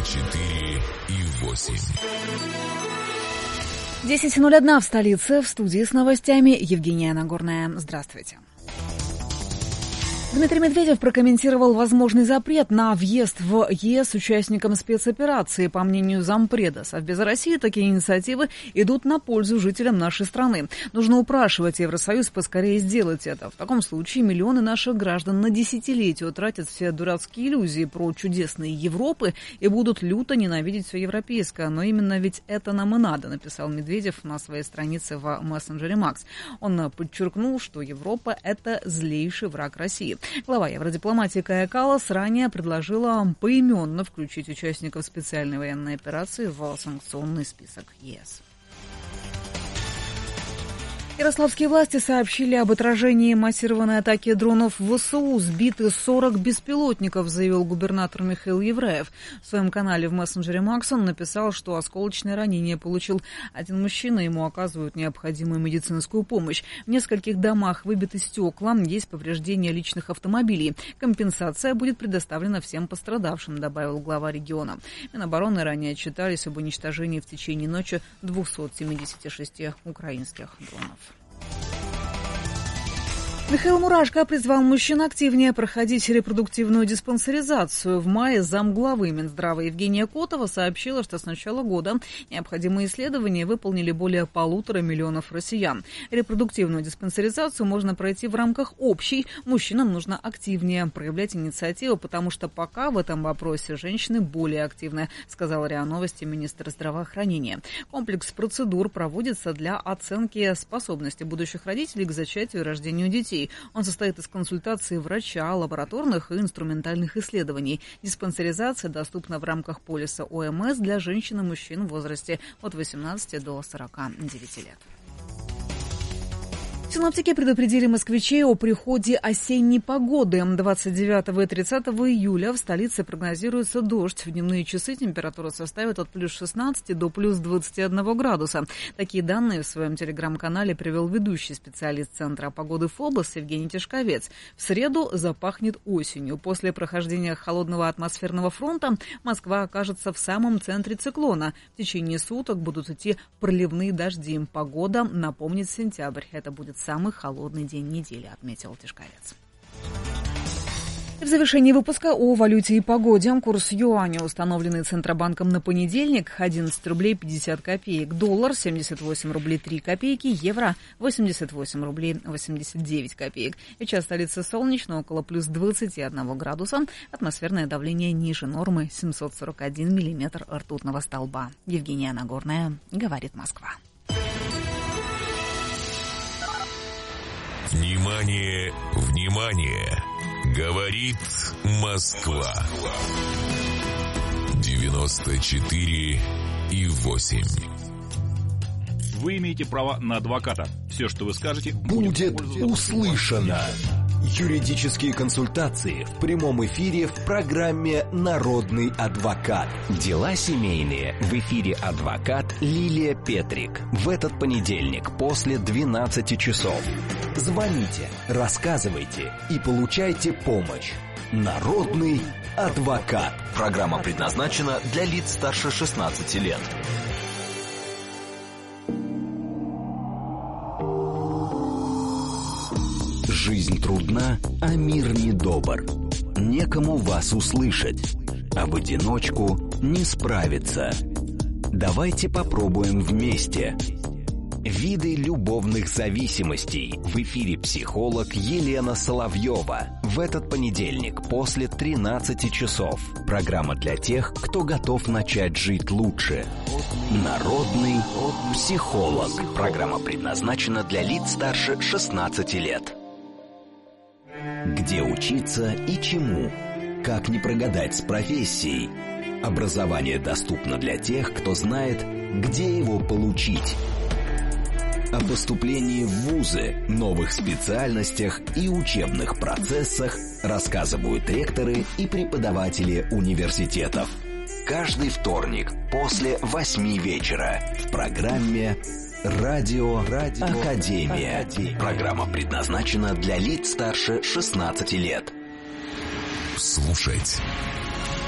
94,8. 10:01 в столице. В студии с новостями Евгения Нагорная. Здравствуйте. Дмитрий Медведев прокомментировал возможный запрет на въезд в ЕС участникам спецоперации. По мнению зампреда Совбеза России, такие инициативы идут на пользу жителям нашей страны. Нужно упрашивать Евросоюз поскорее сделать это. В таком случае миллионы наших граждан на десятилетия утратят все дурацкие иллюзии про чудесные Европы и будут люто ненавидеть все европейское. Но именно ведь это нам и надо, написал Медведев на своей странице в мессенджере Макс. Он подчеркнул, что Европа – это злейший враг России. Глава евродипломатии Кая Каллас ранее предложила поименно включить участников специальной военной операции в санкционный список ЕС. Ярославские власти сообщили об отражении массированной атаки дронов ВСУ. Сбиты 40 беспилотников, заявил губернатор Михаил Евраев. В своем канале в мессенджере Макс он написал, что осколочное ранение получил один мужчина, ему оказывают необходимую медицинскую помощь. В нескольких домах выбиты стекла, есть повреждения личных автомобилей. Компенсация будет предоставлена всем пострадавшим, добавил глава региона. Минобороны ранее отчитались об уничтожении в течение ночи 276 украинских дронов. Михаил Мурашко призвал мужчин активнее проходить репродуктивную диспансеризацию. В мае замглавы Минздрава Евгения Котова сообщила, что с начала года необходимые исследования выполнили более 1,5 миллиона россиян. Репродуктивную диспансеризацию можно пройти в рамках общей. Мужчинам нужно активнее проявлять инициативу, потому что пока в этом вопросе женщины более активны, сказал РИА Новости министр здравоохранения. Комплекс процедур проводится для оценки способности будущих родителей к зачатию и рождению детей. Он состоит из консультаций врача, лабораторных и инструментальных исследований. Диспансеризация доступна в рамках полиса ОМС для женщин и мужчин в возрасте от 18 до 49 лет. Синоптики предупредили москвичей о приходе осенней погоды. 29 и 30 июля в столице прогнозируется дождь. В дневные часы температура составит от плюс 16 до плюс 21 градуса. Такие данные в своем телеграм-канале привел ведущий специалист Центра погоды ФОБОС Евгений Тишковец. В среду запахнет осенью. После прохождения холодного атмосферного фронта Москва окажется в самом центре циклона. В течение суток будут идти проливные дожди. Погода напомнит сентябрь. Это будет самый холодный день недели, отметил Тишковец. В завершении выпуска о валюте и погоде. Курс юаня, установленный Центробанком на понедельник, 11 рублей 50 копеек. Доллар 78 рублей 3 копейки. Евро 88 рублей 89 копеек. Сейчас столица солнечно, около плюс 21 градуса. Атмосферное давление ниже нормы 741 миллиметр ртутного столба. Евгения Нагорная, говорит Москва. Внимание, внимание! Говорит Москва. 94,8. Вы имеете право на адвоката. Все, что вы скажете, будет услышано. Юридические консультации в прямом эфире в программе «Народный адвокат». Дела семейные. В эфире адвокат Лилия Петрик. В этот понедельник после 12 часов. Звоните, рассказывайте и получайте помощь. «Народный адвокат». Программа предназначена для лиц старше 16 лет. Жизнь трудна, а мир недобр. Некому вас услышать, а в одиночку не справиться. Давайте попробуем вместе. Виды любовных зависимостей. В эфире психолог Елена Соловьева. В этот понедельник после 13 часов. Программа для тех, кто готов начать жить лучше. Народный психолог. Программа предназначена для лиц старше 16 лет. Где учиться и чему? Как не прогадать с профессией? Образование доступно для тех, кто знает, где его получить. О поступлении в вузы, новых специальностях и учебных процессах рассказывают ректоры и преподаватели университетов. Каждый вторник после 8 вечера в программе «Радио Академия». Программа предназначена для лиц старше 16 лет. Слушать